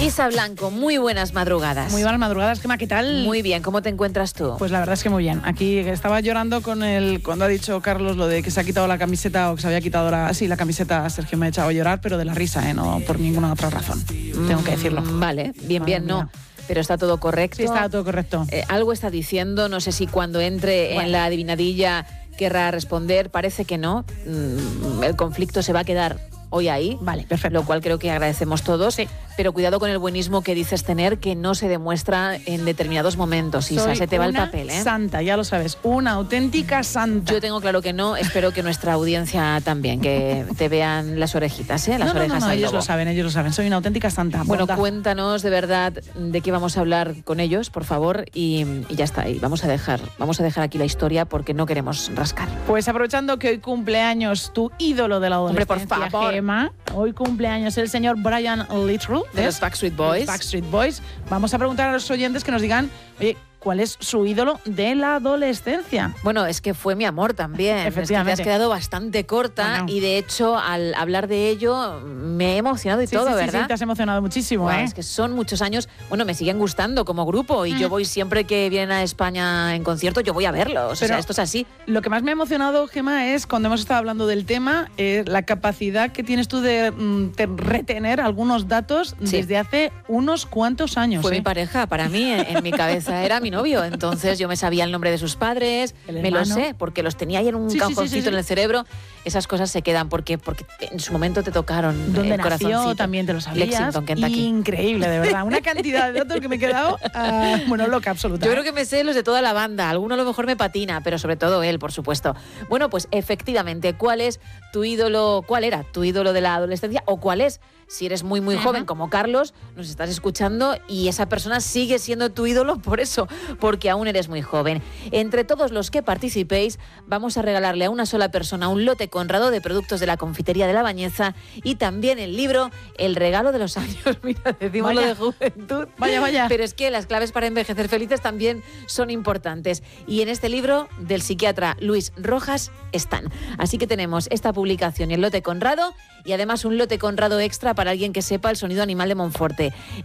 Isa Blanco, muy buenas madrugadas. Muy buenas madrugadas, Gemma, ¿qué tal? Muy bien, ¿cómo te encuentras tú? Pues la verdad es que muy bien. Aquí estaba llorando cuando ha dicho Carlos lo de que se ha quitado la camiseta, o que se había quitado la camiseta. Sergio me ha echado a llorar, pero de la risa, no por ninguna otra razón. Tengo que decirlo. Vale, bien, no. Pero está todo correcto. Sí, está todo correcto. Algo está diciendo, no sé si cuando entre en la adivinadilla querrá responder, parece que no. El conflicto se va a quedar hoy ahí, vale, perfecto. Lo cual creo que agradecemos todos, sí. Pero cuidado con el buenismo que dices tener, que no se demuestra en determinados momentos, Isa, se te va el papel, ¿eh? Santa, ya lo sabes, una auténtica santa. Yo tengo claro que no, espero que nuestra audiencia también, que te vean las orejitas, las orejas No, al ellos lobo. lo saben, soy una auténtica santa. Bueno, cuéntanos de verdad de qué vamos a hablar con ellos, por favor, y ya está, y vamos a dejar aquí la historia porque no queremos rascar. Pues aprovechando que hoy cumpleaños tu ídolo de la adolescencia, por favor. Gemma, hoy cumpleaños el señor Brian Littrell de los Backstreet Boys. Backstreet Boys. Vamos a preguntar a los oyentes que nos digan, oye, ¿cuál es su ídolo de la adolescencia? Bueno, es que fue mi amor también. Efectivamente. Es que te has quedado bastante corta y de hecho al hablar de ello me he emocionado y todo, ¿verdad? Sí, te has emocionado muchísimo, Es que son muchos años. Bueno, me siguen gustando como grupo y yo voy siempre que vienen a España en concierto, yo voy a verlos. Pero o sea, esto es así. Lo que más me ha emocionado, Gemma, es cuando hemos estado hablando del tema, la capacidad que tienes tú de retener algunos datos desde hace unos cuantos años. Fue mi pareja, para mí, en mi cabeza era mi novio, entonces yo me sabía el nombre de sus padres, me lo sé, porque los tenía ahí en un cajoncito en el cerebro. Esas cosas se quedan porque en su momento te tocaron ¿Dónde el corazoncito. Nació? También te lo sabías. Lexington, Kentucky. Increíble, de verdad. Una cantidad de datos que me he quedado, loca absoluta. Yo creo que me sé los de toda la banda. Alguno a lo mejor me patina, pero sobre todo él, por supuesto. Bueno, pues efectivamente, ¿cuál era tu ídolo de la adolescencia o cuál es? Si eres muy joven como Carlos, nos estás escuchando y esa persona sigue siendo tu ídolo por eso, porque aún eres muy joven. Entre todos los que participéis, vamos a regalarle a una sola persona un lote Conrado de productos de la confitería de La Bañeza y también el libro El regalo de los años. Mira, decimos lo de juventud. Vaya. Pero es que las claves para envejecer felices también son importantes. Y en este libro del psiquiatra Luis Rojas están. Así que tenemos esta publicación y el lote Conrado y además un lote Conrado extra para alguien que sepa el sonido animal de Monforte.